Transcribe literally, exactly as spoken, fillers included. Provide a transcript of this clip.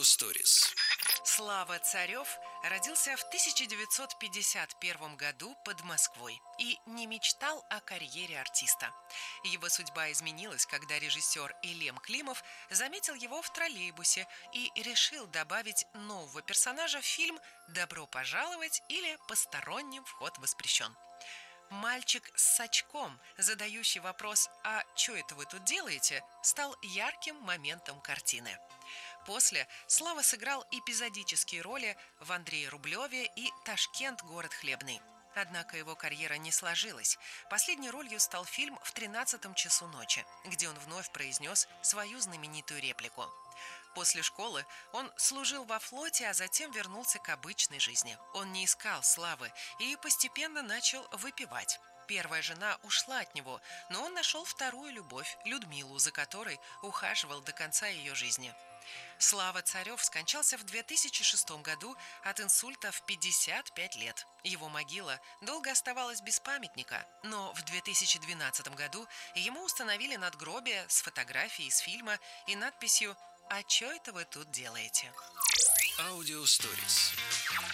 Stories. Слава Царев родился в тысяча девятьсот пятьдесят первом году под Москвой и не мечтал о карьере артиста. Его судьба изменилась, когда режиссер Илем Климов заметил его в троллейбусе и решил добавить нового персонажа в фильм «Добро пожаловать» или «Посторонним вход воспрещен». Мальчик с сачком, задающий вопрос «А что это вы тут делаете?», стал ярким моментом картины. После Слава сыграл эпизодические роли в «Андрее Рублеве» и «Ташкент. Город хлебный». Однако его карьера не сложилась. Последней ролью стал фильм «В тринадцатом часу ночи», где он вновь произнес свою знаменитую реплику. После школы он служил во флоте, а затем вернулся к обычной жизни. Он не искал славы и постепенно начал выпивать. Первая жена ушла от него, но он нашел вторую любовь, Людмилу, за которой ухаживал до конца ее жизни. Слава Царев скончался в две тысячи шестом году от инсульта в пятьдесят пять лет. Его могила долго оставалась без памятника, но в две тысячи двенадцатом году ему установили надгробие с фотографией из фильма и надписью «А чё это вы тут делаете?». Audio Stories.